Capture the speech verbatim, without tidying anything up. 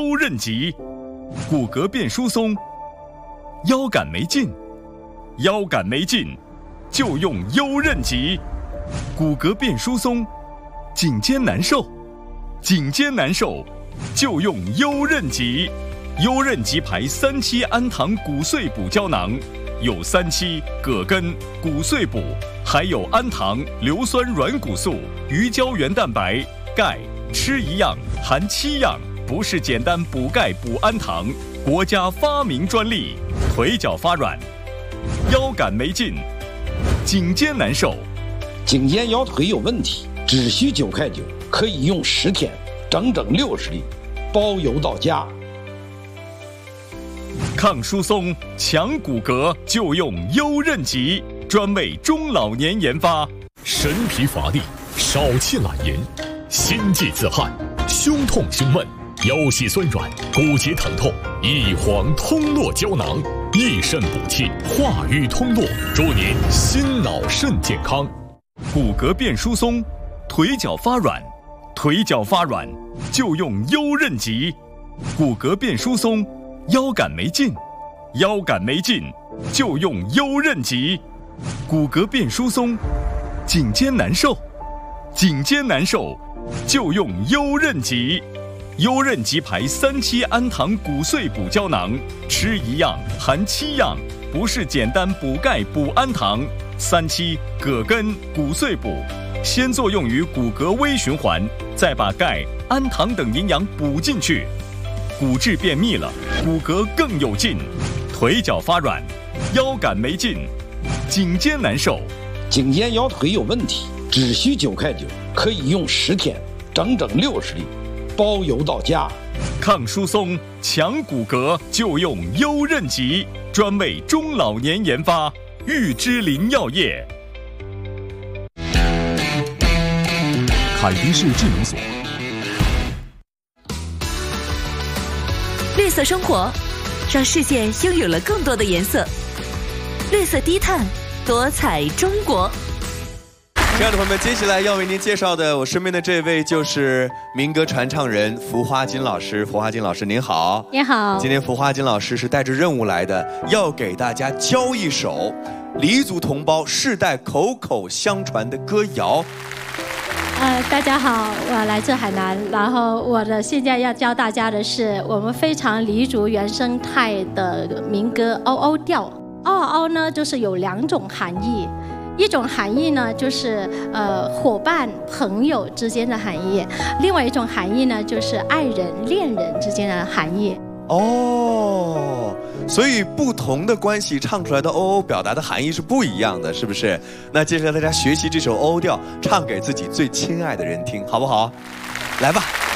优韧极，骨骼变疏松。腰杆没劲，腰杆没劲，就用优韧极。骨骼变疏松，颈肩难受，颈肩难受，就用优韧极。优韧极牌三七氨糖骨碎补胶囊，有三七、葛根、骨碎补，还有氨糖、硫酸软骨素、鱼胶原蛋白、钙，吃一样含七样，不是简单补钙补氨糖，国家发明专利。腿脚发软，腰杆没劲，颈肩难受， 颈肩腰腿有问题，只需九块九，可以用十天，整整六十粒，包邮到家。 抗疏松、强骨骼就用优韧极，专为中老年研发。 神疲乏力、少气懒言、心悸自汗、胸痛胸闷、腰膝酸软、骨节疼痛，一黄通络胶囊，益肾补气，化瘀通络，祝您心脑肾健康。 骨骼变疏松，腿脚发软，腿脚发软就用优韧极。骨骼变疏松，腰杆没劲，腰杆没劲就用优韧极。骨骼变疏松，颈肩难受，颈肩难受就用优韧极。优韧极牌三七氨糖骨碎补胶囊，吃一样含七样，不是简单补钙补氨糖。三七、葛根、骨碎补，先作用于骨骼微循环，再把钙、氨糖等营养补进去，骨质变密了，骨骼更有劲。腿脚发软，腰杆没劲，颈肩难受， 颈肩腰腿有问题，只需九块九，可以用十天，整整六十粒，包邮到家。 抗疏松、强骨骼就用优韧极，专为中老年研发。玉芝林药业。 凯迪市智能锁。 绿色生活，让世界拥有了更多的颜色。绿色低碳，多彩中国。 亲爱的朋友们，接下来要为您介绍的，我身边的这位就是民歌传唱人福花金老师。福花金老师您好。 你好。 今天福花金老师是带着任务来的，要给大家教一首黎族同胞世代口口相传的歌谣。 呃，大家好，我来自海南，然后我的现在要教大家的是我们非常黎族原生态的民歌《嗷嗷调》。嗷嗷呢，就是有两种含义。一种含义呢，就是呃伙伴、朋友之间的含义；另外一种含义呢，就是爱人、恋人之间的含义。 哦，所以不同的关系唱出来的哦哦表达的含义是不一样的，是不是？那接下来大家学习这首哦哦调，唱给自己最亲爱的人听，好不好？来吧。